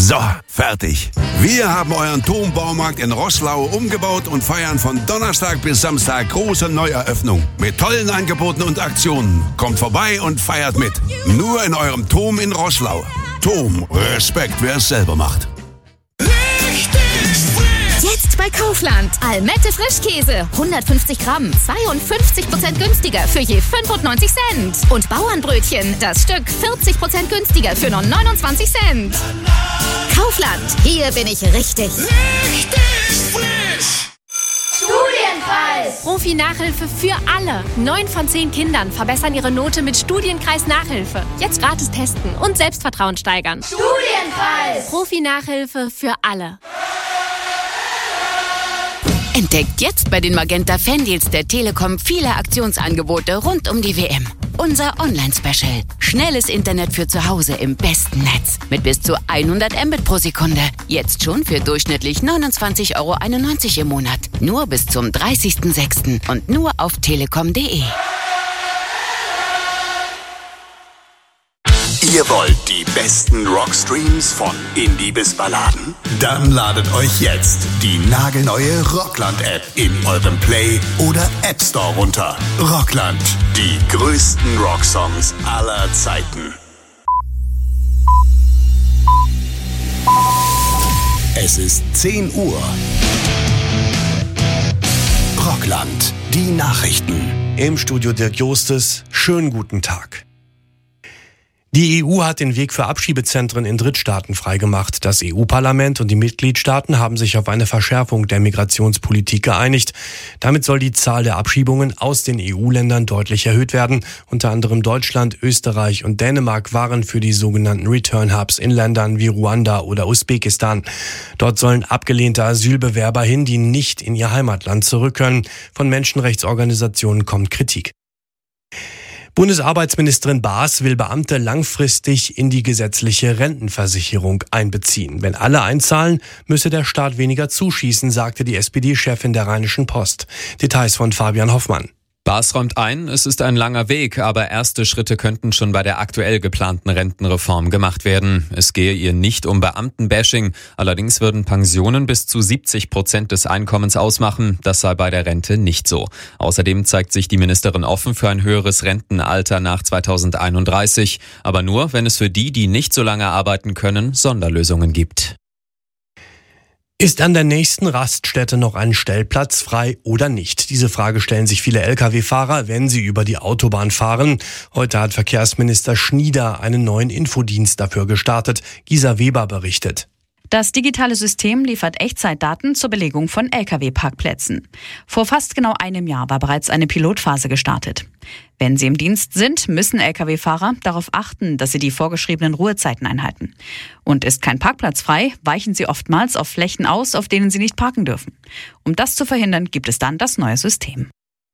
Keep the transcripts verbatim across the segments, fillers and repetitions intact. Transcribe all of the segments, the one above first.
So, fertig. Wir haben euren Turmbaumarkt in Roßlau umgebaut und feiern von Donnerstag bis Samstag große Neueröffnung. Mit tollen Angeboten und Aktionen. Kommt vorbei und feiert mit. Nur in eurem Turm in Roßlau. Turm, Respekt, wer es selber macht. Jetzt bei Kaufland. Almette Frischkäse. hundertfünfzig Gramm. zweiundfünfzig Prozent günstiger für je fünfundneunzig Cent. Und Bauernbrötchen. Das Stück vierzig Prozent günstiger für nur neunundzwanzig Cent. Kaufland. Hier bin ich richtig. Richtig frisch. Studienkreis. Profi-Nachhilfe für alle. Neun von zehn Kindern verbessern ihre Note mit Studienkreis Nachhilfe. Jetzt gratis testen und Selbstvertrauen steigern. Studienkreis. Profi-Nachhilfe für alle. Entdeckt jetzt bei den Magenta Fandeals der Telekom viele Aktionsangebote rund um die W M. Unser Online-Special. Schnelles Internet für zu Hause im besten Netz. Mit bis zu hundert Mbit pro Sekunde. Jetzt schon für durchschnittlich neunundzwanzig Euro einundneunzig im Monat. Nur bis zum dreißigsten sechsten und nur auf telekom punkt de. Ihr wollt die besten Rockstreams von Indie bis Balladen? Dann ladet euch jetzt die nagelneue Rockland-App in eurem Play- oder App Store runter. Rockland, die größten Rocksongs aller Zeiten. Es ist zehn Uhr. Rockland, die Nachrichten. Im Studio Dirk Jostes, schönen guten Tag. Die E U hat den Weg für Abschiebezentren in Drittstaaten freigemacht. Das E U-Parlament und die Mitgliedstaaten haben sich auf eine Verschärfung der Migrationspolitik geeinigt. Damit soll die Zahl der Abschiebungen aus den E U-Ländern deutlich erhöht werden. Unter anderem Deutschland, Österreich und Dänemark waren für die sogenannten Return-Hubs in Ländern wie Ruanda oder Usbekistan. Dort sollen abgelehnte Asylbewerber hin, die nicht in ihr Heimatland zurück können. Von Menschenrechtsorganisationen kommt Kritik. Bundesarbeitsministerin Baas will Beamte langfristig in die gesetzliche Rentenversicherung einbeziehen. Wenn alle einzahlen, müsse der Staat weniger zuschießen, sagte die S P D-Chefin der Rheinischen Post. Details von Fabian Hoffmann. Baas räumt ein, es ist ein langer Weg, aber erste Schritte könnten schon bei der aktuell geplanten Rentenreform gemacht werden. Es gehe ihr nicht um Beamtenbashing, allerdings würden Pensionen bis zu siebzig Prozent des Einkommens ausmachen. Das sei bei der Rente nicht so. Außerdem zeigt sich die Ministerin offen für ein höheres Rentenalter nach zweitausendeinunddreißig, aber nur, wenn es für die, die nicht so lange arbeiten können, Sonderlösungen gibt. Ist an der nächsten Raststätte noch ein Stellplatz frei oder nicht? Diese Frage stellen sich viele L K W-Fahrer, wenn sie über die Autobahn fahren. Heute hat Verkehrsminister Schnieder einen neuen Infodienst dafür gestartet. Gisa Weber berichtet. Das digitale System liefert Echtzeitdaten zur Belegung von L K W-Parkplätzen. Vor fast genau einem Jahr war bereits eine Pilotphase gestartet. Wenn Sie im Dienst sind, müssen L K W-Fahrer darauf achten, dass sie die vorgeschriebenen Ruhezeiten einhalten. Und ist kein Parkplatz frei, weichen sie oftmals auf Flächen aus, auf denen sie nicht parken dürfen. Um das zu verhindern, gibt es dann das neue System.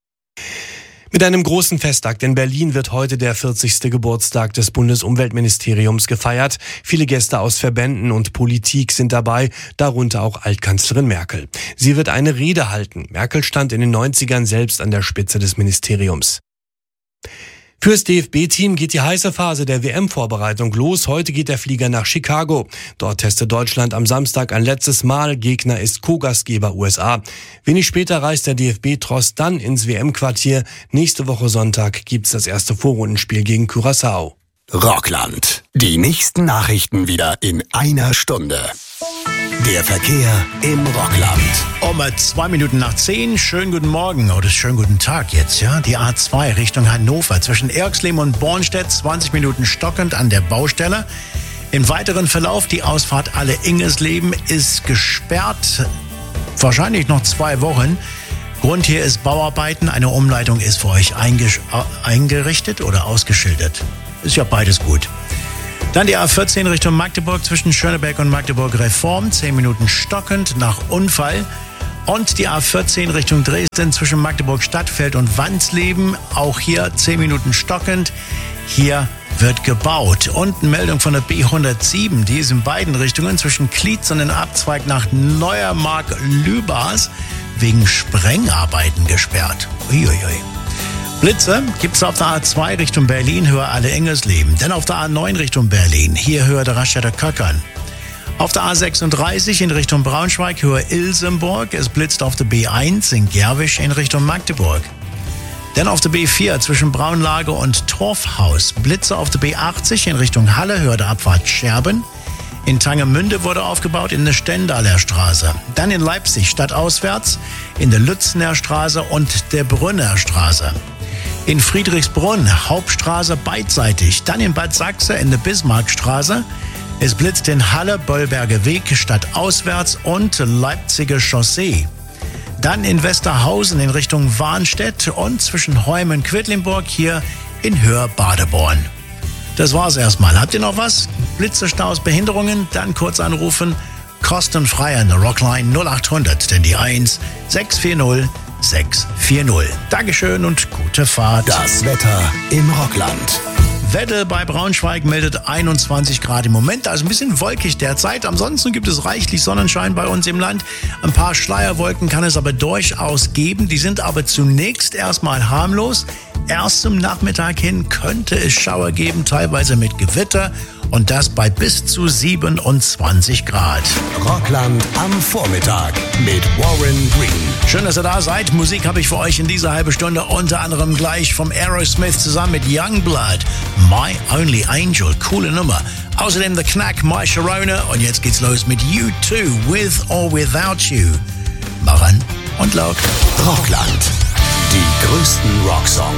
Mit einem großen Festakt in Berlin wird heute der vierzigste Geburtstag des Bundesumweltministeriums gefeiert. Viele Gäste aus Verbänden und Politik sind dabei, darunter auch Altkanzlerin Merkel. Sie wird eine Rede halten. Merkel stand in den neunzigern selbst an der Spitze des Ministeriums. Fürs D F B-Team geht die heiße Phase der W M-Vorbereitung los. Heute geht der Flieger nach Chicago. Dort testet Deutschland am Samstag ein letztes Mal. Gegner ist Co-Gastgeber U S A. Wenig später reist der D F B-Tross dann ins W M-Quartier. Nächste Woche Sonntag gibt's das erste Vorrundenspiel gegen Curaçao. Rockland. Die nächsten Nachrichten wieder in einer Stunde. Der Verkehr im Rockland. Um zwei Minuten nach zehn, schönen guten Morgen oder schönen guten Tag jetzt, ja. Die A zwei Richtung Hannover zwischen Erxleben und Bornstedt, zwanzig Minuten stockend an der Baustelle. Im weiteren Verlauf die Ausfahrt Alle-Ingesleben ist gesperrt, wahrscheinlich noch zwei Wochen. Grund hier ist Bauarbeiten, eine Umleitung ist für euch einge- eingerichtet oder ausgeschildert. Ist ja beides gut. Dann die A vierzehn Richtung Magdeburg zwischen Schönebeck und Magdeburg Reform, zehn Minuten stockend nach Unfall. Und die A vierzehn Richtung Dresden zwischen Magdeburg Stadtfeld und Wandsleben, auch hier zehn Minuten stockend. Hier wird gebaut. Und eine Meldung von der B hundertsieben, die ist in beiden Richtungen zwischen Klietz und den Abzweig nach Neuermark-Lübars wegen Sprengarbeiten gesperrt. Uiuiui. Blitze gibt's auf der A zwei Richtung Berlin, höher Alle-Ingesleben. Denn auf der A neun Richtung Berlin, hier höher der Raststätter Köckern. Auf der A sechsunddreißig in Richtung Braunschweig, Höhe Ilsenburg. Es blitzt auf der B eins in Gerwisch in Richtung Magdeburg. Dann auf der B vier zwischen Braunlage und Torfhaus. Blitze auf der B achtzig in Richtung Halle, Höhe der Abfahrt Scherben. In Tangemünde wurde aufgebaut in der Stendaler Straße. Dann in Leipzig stadtauswärts in der Lützener Straße und der Brünner Straße. In Friedrichsbrunn Hauptstraße beidseitig. Dann in Bad Sachse in der Bismarckstraße. Es blitzt in Halle, Bollberger Weg stadtauswärts und Leipziger Chaussee. Dann in Westerhausen in Richtung Warnstedt und zwischen Heum und Quedlinburg hier in Höhe Badeborn. Das war's erstmal. Habt ihr noch was? Blitzestaus, Behinderungen? Dann kurz anrufen. Kostenfrei an der Rockline null acht hundert, denn die eins sechs vier null sechs vier null. Dankeschön und gute Fahrt. Das Wetter im Rockland. Weddel bei Braunschweig meldet einundzwanzig Grad im Moment. Also ein bisschen wolkig derzeit. Ansonsten gibt es reichlich Sonnenschein bei uns im Land. Ein paar Schleierwolken kann es aber durchaus geben. Die sind aber zunächst erstmal harmlos. Erst zum Nachmittag hin könnte es Schauer geben, teilweise mit Gewitter. Und das bei bis zu siebenundzwanzig Grad. Rockland am Vormittag mit Warren Green. Schön, dass ihr da seid. Musik habe ich für euch in dieser halben Stunde. Unter anderem gleich vom Aerosmith zusammen mit Youngblood. My Only Angel. Coole Nummer. Außerdem The Knack, My Sharona. Und jetzt geht's los mit U zwei, With or Without You. Mach an und laut. Rockland. Die größten Rocksongs.